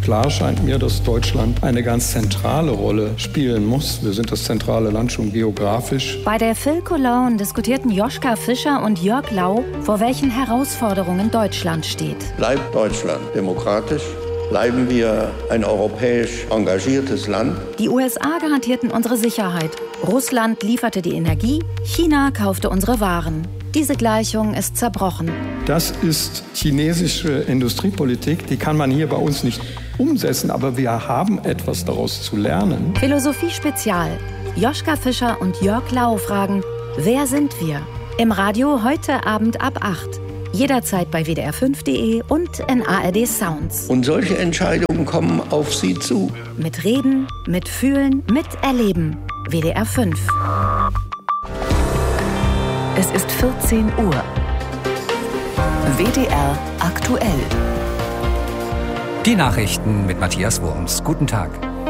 Klar scheint mir, dass Deutschland eine ganz zentrale Rolle spielen muss. Wir sind das zentrale Land schon geografisch. Bei der Phil Cologne diskutierten Joschka Fischer und Jörg Lau, vor welchen Herausforderungen Deutschland steht. Bleibt Deutschland demokratisch? Bleiben wir ein europäisch engagiertes Land? Die USA garantierten unsere Sicherheit. Russland lieferte die Energie, China kaufte unsere Waren. Diese Gleichung ist zerbrochen. Das ist chinesische Industriepolitik, die kann man hier bei uns nicht umsetzen, aber wir haben etwas daraus zu lernen. Philosophie Spezial. Joschka Fischer und Jörg Lau fragen, wer sind wir? Im Radio heute Abend ab 8. Jederzeit bei wdr5.de und in ARD Sounds. Und solche Entscheidungen kommen auf Sie zu. Mit Reden, mit Fühlen, mit Erleben. WDR 5. Es ist 14 Uhr. WDR aktuell. Die Nachrichten mit Matthias Wurms. Guten Tag.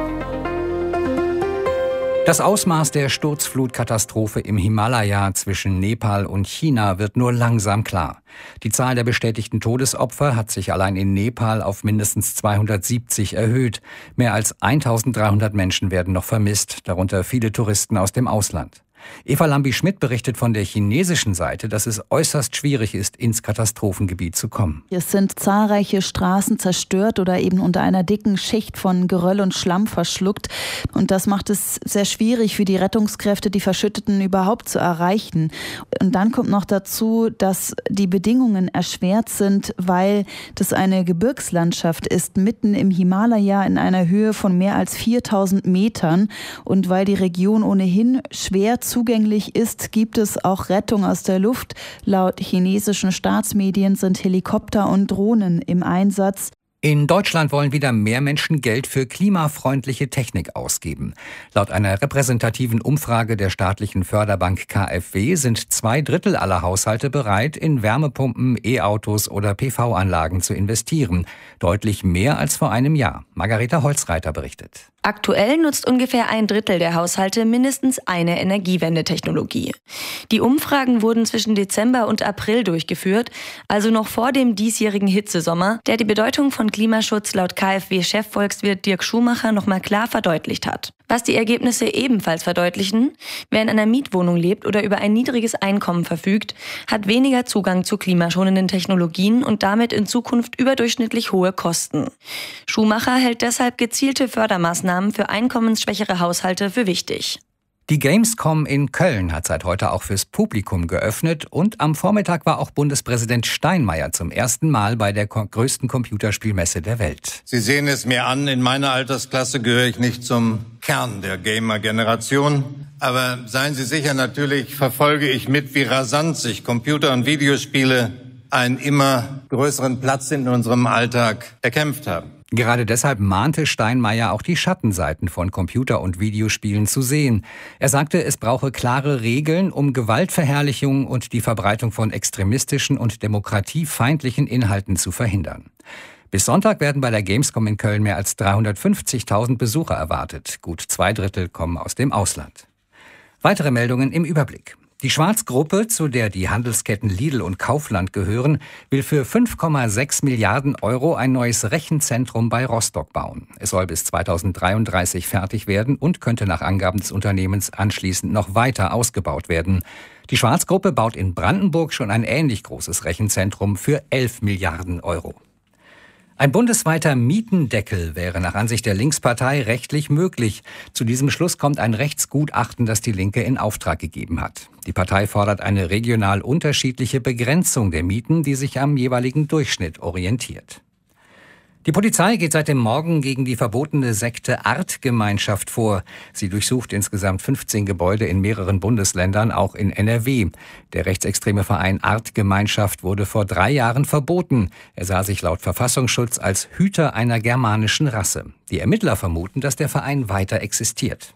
Das Ausmaß der Sturzflutkatastrophe im Himalaya zwischen Nepal und China wird nur langsam klar. Die Zahl der bestätigten Todesopfer hat sich allein in Nepal auf mindestens 270 erhöht. Mehr als 1300 Menschen werden noch vermisst, darunter viele Touristen aus dem Ausland. Eva Lambi-Schmidt berichtet von der chinesischen Seite, dass es äußerst schwierig ist, ins Katastrophengebiet zu kommen. Es sind zahlreiche Straßen zerstört oder eben unter einer dicken Schicht von Geröll und Schlamm verschluckt. Und das macht es sehr schwierig für die Rettungskräfte, die Verschütteten überhaupt zu erreichen. Und dann kommt noch dazu, dass die Bedingungen erschwert sind, weil das eine Gebirgslandschaft ist, mitten im Himalaya in einer Höhe von mehr als 4000 Metern. Und weil die Region ohnehin schwer zugänglich ist, gibt es auch Rettung aus der Luft. Laut chinesischen Staatsmedien sind Helikopter und Drohnen im Einsatz. In Deutschland wollen wieder mehr Menschen Geld für klimafreundliche Technik ausgeben. Laut einer repräsentativen Umfrage der staatlichen Förderbank KfW sind 2/3 aller Haushalte bereit, in Wärmepumpen, E-Autos oder PV-Anlagen zu investieren. Deutlich mehr als vor einem Jahr. Margareta Holzreiter berichtet. Aktuell nutzt ungefähr 1/3 der Haushalte mindestens eine Energiewendetechnologie. Die Umfragen wurden zwischen Dezember und April durchgeführt, also noch vor dem diesjährigen Hitzesommer, der die Bedeutung von Klimaschutz laut KfW-Chefvolkswirt Dirk Schumacher nochmal klar verdeutlicht hat. Was die Ergebnisse ebenfalls verdeutlichen: Wer in einer Mietwohnung lebt oder über ein niedriges Einkommen verfügt, hat weniger Zugang zu klimaschonenden Technologien und damit in Zukunft überdurchschnittlich hohe Kosten. Schumacher hält deshalb gezielte Fördermaßnahmen für einkommensschwächere Haushalte für wichtig. Die Gamescom in Köln hat seit heute auch fürs Publikum geöffnet und am Vormittag war auch Bundespräsident Steinmeier zum ersten Mal bei der größten Computerspielmesse der Welt. Sie sehen es mir an, in meiner Altersklasse gehöre ich nicht zum Kern der Gamer-Generation. Aber seien Sie sicher, natürlich verfolge ich mit, wie rasant sich Computer- und Videospiele einen immer größeren Platz in unserem Alltag erkämpft haben. Gerade deshalb mahnte Steinmeier auch die Schattenseiten von Computer- und Videospielen zu sehen. Er sagte, es brauche klare Regeln, um Gewaltverherrlichung und die Verbreitung von extremistischen und demokratiefeindlichen Inhalten zu verhindern. Bis Sonntag werden bei der Gamescom in Köln mehr als 350.000 Besucher erwartet. Gut 2/3 kommen aus dem Ausland. Weitere Meldungen im Überblick. Die Schwarz-Gruppe, zu der die Handelsketten Lidl und Kaufland gehören, will für 5,6 Milliarden Euro ein neues Rechenzentrum bei Rostock bauen. Es soll bis 2033 fertig werden und könnte nach Angaben des Unternehmens anschließend noch weiter ausgebaut werden. Die Schwarz-Gruppe baut in Brandenburg schon ein ähnlich großes Rechenzentrum für 11 Milliarden Euro. Ein bundesweiter Mietendeckel wäre nach Ansicht der Linkspartei rechtlich möglich. Zu diesem Schluss kommt ein Rechtsgutachten, das die Linke in Auftrag gegeben hat. Die Partei fordert eine regional unterschiedliche Begrenzung der Mieten, die sich am jeweiligen Durchschnitt orientiert. Die Polizei geht seit dem Morgen gegen die verbotene Sekte Artgemeinschaft vor. Sie durchsucht insgesamt 15 Gebäude in mehreren Bundesländern, auch in NRW. Der rechtsextreme Verein Artgemeinschaft wurde vor 3 Jahren verboten. Er sah sich laut Verfassungsschutz als Hüter einer germanischen Rasse. Die Ermittler vermuten, dass der Verein weiter existiert.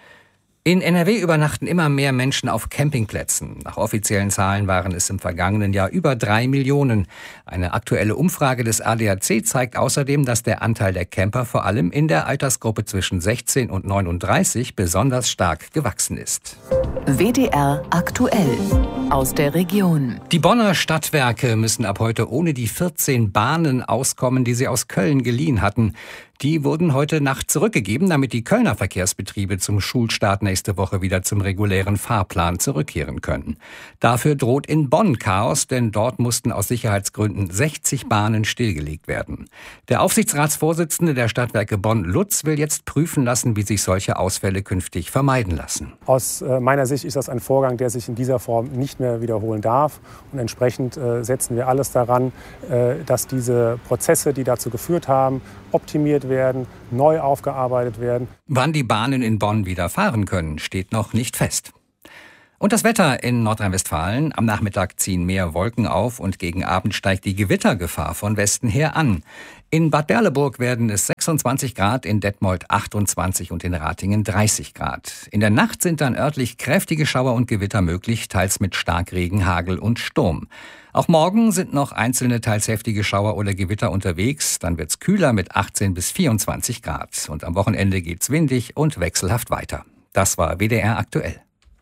In NRW übernachten immer mehr Menschen auf Campingplätzen. Nach offiziellen Zahlen waren es im vergangenen Jahr über 3 Millionen. Eine aktuelle Umfrage des ADAC zeigt außerdem, dass der Anteil der Camper vor allem in der Altersgruppe zwischen 16 und 39 besonders stark gewachsen ist. WDR aktuell. aus der Region. Die Bonner Stadtwerke müssen ab heute ohne die 14 Bahnen auskommen, die sie aus Köln geliehen hatten. Die wurden heute Nacht zurückgegeben, damit die Kölner Verkehrsbetriebe zum Schulstart nächste Woche wieder zum regulären Fahrplan zurückkehren können. Dafür droht in Bonn Chaos, denn dort mussten aus Sicherheitsgründen 60 Bahnen stillgelegt werden. Der Aufsichtsratsvorsitzende der Stadtwerke Bonn, Lutz, will jetzt prüfen lassen, wie sich solche Ausfälle künftig vermeiden lassen. Aus meiner Sicht ist das ein Vorgang, der sich in dieser Form nicht mehr wiederholen darf. Und entsprechend setzen wir alles daran, dass diese Prozesse, die dazu geführt haben, optimiert werden, neu aufgearbeitet werden. Wann die Bahnen in Bonn wieder fahren können, steht noch nicht fest. Und das Wetter in Nordrhein-Westfalen. Am Nachmittag ziehen mehr Wolken auf und gegen Abend steigt die Gewittergefahr von Westen her an. In Bad Berleburg werden es 26 Grad, in Detmold 28 und in Ratingen 30 Grad. In der Nacht sind dann örtlich kräftige Schauer und Gewitter möglich, teils mit Starkregen, Hagel und Sturm. Auch morgen sind noch einzelne, teils heftige Schauer oder Gewitter unterwegs. Dann wird's kühler mit 18 bis 24 Grad. Und am Wochenende geht's windig und wechselhaft weiter. Das war WDR aktuell.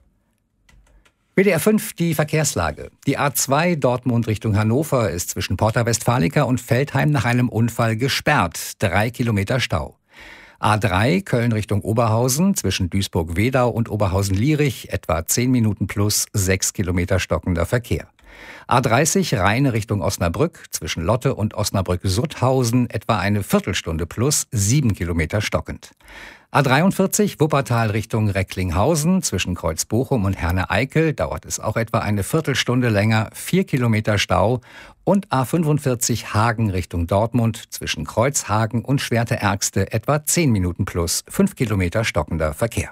WDR 5, die Verkehrslage. Die A2 Dortmund Richtung Hannover ist zwischen Porta Westfalica und Veltheim nach einem Unfall gesperrt. 3 Kilometer Stau. A3 Köln Richtung Oberhausen zwischen Duisburg-Wedau und Oberhausen-Lierich etwa 10 Minuten plus 6 Kilometer stockender Verkehr. A30 Rheine Richtung Osnabrück zwischen Lotte und Osnabrück-Sutthausen etwa eine Viertelstunde plus 7 Kilometer stockend. A43 Wuppertal Richtung Recklinghausen zwischen Kreuzbochum und Herne-Eickel dauert es auch etwa eine Viertelstunde länger, 4 Kilometer Stau. Und A45 Hagen Richtung Dortmund zwischen Kreuzhagen und Schwerte-Ärgste etwa 10 Minuten plus 5 Kilometer stockender Verkehr.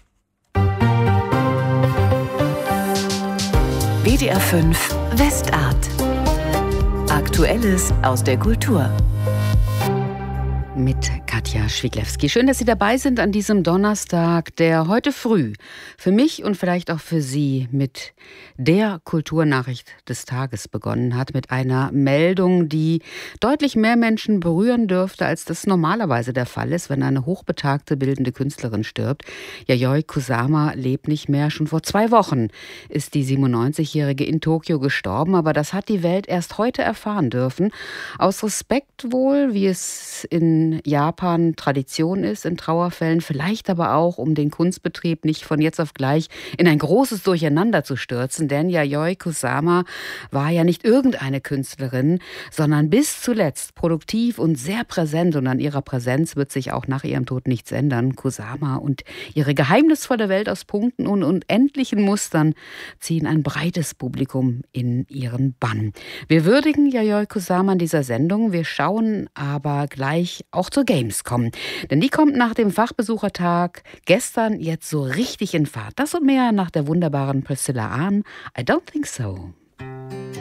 WDR 5 Westart. Aktuelles aus der Kultur. Mit Katja Schwiglewski. Schön, dass Sie dabei sind an diesem Donnerstag, der heute früh für mich und vielleicht auch für Sie mit der Kulturnachricht des Tages begonnen hat. Mit einer Meldung, die deutlich mehr Menschen berühren dürfte, als das normalerweise der Fall ist, wenn eine hochbetagte bildende Künstlerin stirbt. Yayoi Kusama lebt nicht mehr. Schon vor 2 Wochen ist die 97-Jährige in Tokio gestorben. Aber das hat die Welt erst heute erfahren dürfen. Aus Respekt wohl, wie es in Japan Tradition ist in Trauerfällen, vielleicht aber auch, um den Kunstbetrieb nicht von jetzt auf gleich in ein großes Durcheinander zu stürzen, denn Yayoi Kusama war ja nicht irgendeine Künstlerin, sondern bis zuletzt produktiv und sehr präsent, und an ihrer Präsenz wird sich auch nach ihrem Tod nichts ändern. Kusama und ihre geheimnisvolle Welt aus Punkten und unendlichen Mustern ziehen ein breites Publikum in ihren Bann. Wir würdigen Yayoi Kusama in dieser Sendung, wir schauen aber gleich auch zur Gamescom. Denn die kommt nach dem Fachbesuchertag gestern jetzt so richtig in Fahrt. Das und mehr nach der wunderbaren Priscilla Ahn. I don't think so.